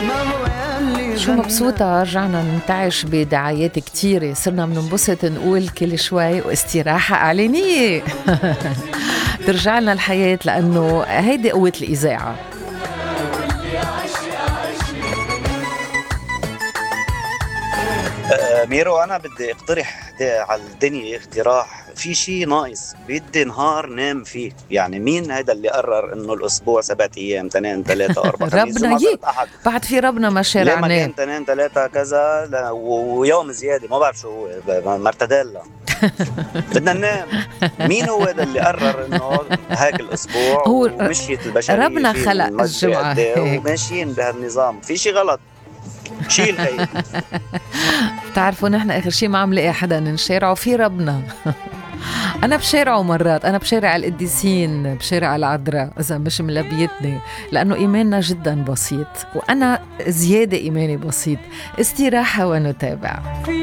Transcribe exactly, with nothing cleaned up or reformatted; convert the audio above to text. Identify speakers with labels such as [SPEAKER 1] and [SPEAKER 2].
[SPEAKER 1] شو مبسوطة رجعنا ننتعش بدعايات كتيرة، صرنا مننبسط نقول كل شوي واستراحة إعلانية. ترجعنا الحياة لأنه هيدي قوة الإذاعة.
[SPEAKER 2] ميرو، أنا بدي اقترح على الدنيا اقتراح. في شي ناقص، بدي نهار نام فيه. يعني مين هيدا اللي قرر إنه الأسبوع سبعة أيام، تنين ثلاثة أربعة خميس
[SPEAKER 1] ربنا
[SPEAKER 2] وما
[SPEAKER 1] يي
[SPEAKER 2] صارت أحد؟
[SPEAKER 1] بعد في ربنا ما
[SPEAKER 2] ليه
[SPEAKER 1] شارع
[SPEAKER 2] ما
[SPEAKER 1] نام.
[SPEAKER 2] كان تنين ثلاثة كذا لا، و- ويوم زيادة ما بعرف شو هو، ب- مرتديلا. بدنا ننام. مين هو هذا اللي قرر إنه هيك الأسبوع
[SPEAKER 1] هو
[SPEAKER 2] ومشيت البشرية
[SPEAKER 1] ربنا
[SPEAKER 2] فيه
[SPEAKER 1] خلق
[SPEAKER 2] من مدري
[SPEAKER 1] الجمعة
[SPEAKER 2] قد إيه
[SPEAKER 1] هيك.
[SPEAKER 2] وماشيين بهالنظام؟ في شي غلط. شيل هي.
[SPEAKER 1] بتعرفوا نحن آخر شي ما عم لاقي حدا نشارعه في ربنا. أنا بشارعه مرات، أنا بشارع القديسين، بشارع العذراء إذا مش ملبيتني، لأنه إيماننا جدا بسيط، وأنا زيادة إيماني بسيط. استراحة ونتابع.